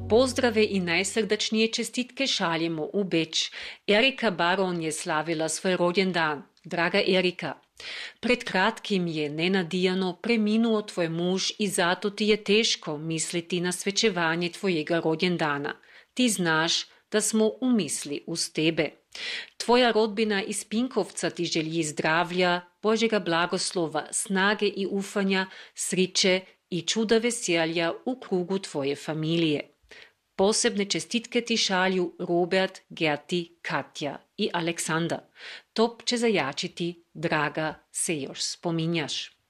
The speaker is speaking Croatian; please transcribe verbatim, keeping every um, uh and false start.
Pozdrave i najsrdačnije čestitke šaljemo u Beč. Erika Baron je slavila svoj rođendan. Draga Erika, pred kratkim je nenadijano preminuo tvoj muž i zato ti je teško misliti na svečevanje tvojega rođendana. Ti znaš da smo u misli uz tebe. Tvoja rodbina iz Pinkovca ti želji zdravlja, Božjega blagoslova, snage i ufanja, sriče i čuda veselja u krugu tvoje familije. Posebne čestitke ti šalju Robert, Gerti, Katja i Aleksandar. Top će zajačiti, draga, se još spominjaš.